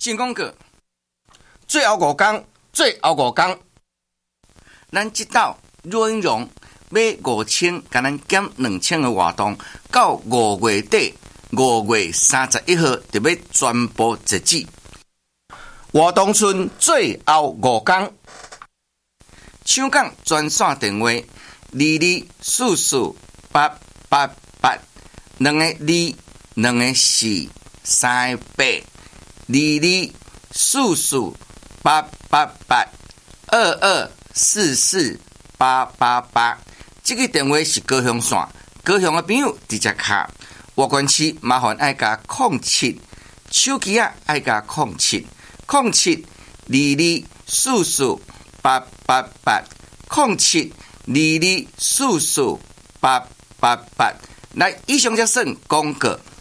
进广告，最后5天，咱这道内容买5000，甲咱减2000的活动，到5月底，5月31号就要全部截止。活动剩最后5天，抢讲专线电话22448888，2个2，2个4，3个8，22448888，22448888。这个电话是高雄线，高雄的朋友直接卡。外关市麻烦爱加07，手机啊爱加07，22448888，0722448888。来，以上就算广告。